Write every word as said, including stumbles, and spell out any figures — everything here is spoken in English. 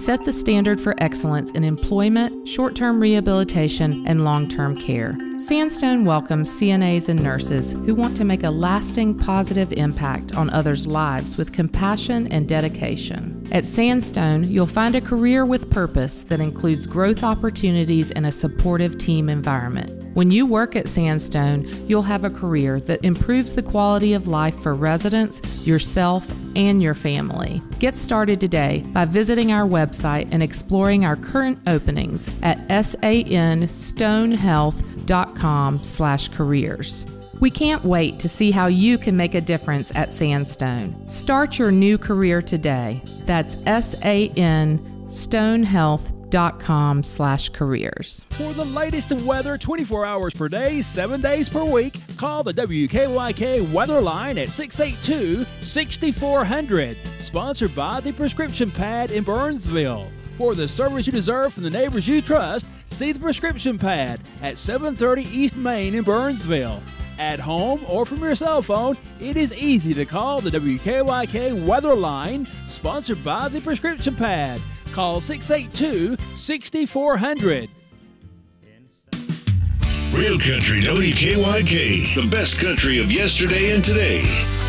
set the standard for excellence in employment, short-term rehabilitation, and long-term care. Sandstone welcomes C N As and nurses who want to make a lasting positive impact on others' lives with compassion and dedication. At Sandstone, you'll find a career with purpose that includes growth opportunities and a supportive team environment. When you work at Sandstone, you'll have a career that improves the quality of life for residents, yourself, and your family. Get started today by visiting our website and exploring our current openings at sanstonehealth.com slash careers. We can't wait to see how you can make a difference at Sandstone. Start your new career today. That's sanstonehealth.com slash careers. For the latest in weather twenty-four hours per day, seven days per week, call the W K Y K weather line at six eight two, six four zero zero. Sponsored by the Prescription Pad in Burnsville. For the service you deserve from the neighbors you trust, see the Prescription Pad at seven thirty East Main in Burnsville. At home or from your cell phone, it is easy to call the W K Y K weather line, sponsored by the Prescription Pad. Call six eight two, six four zero zero. Real Country W K Y K, the best country of yesterday and today.